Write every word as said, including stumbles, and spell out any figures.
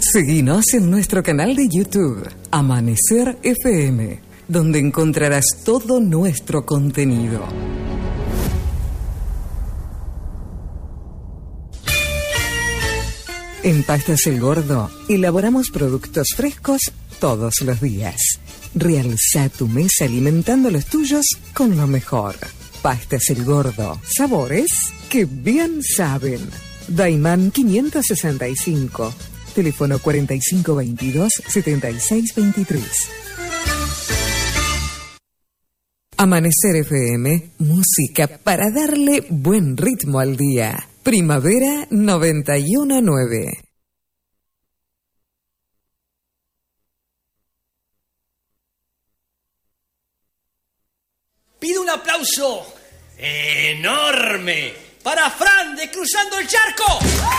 Seguinos en nuestro canal de YouTube, Amanecer F M, donde encontrarás todo nuestro contenido. En Pastas El Gordo, elaboramos productos frescos todos los días. Realza tu mesa alimentando los tuyos con lo mejor. Pastas El Gordo, sabores que bien saben. Daimán quinientos sesenta y cinco, teléfono cuarenta y cinco veintidós, setenta y seis veintitrés. Amanecer F M, música para darle buen ritmo al día. Primavera noventa y uno punto nueve. Pido un aplauso enorme para Fran de Cruzando el Charco.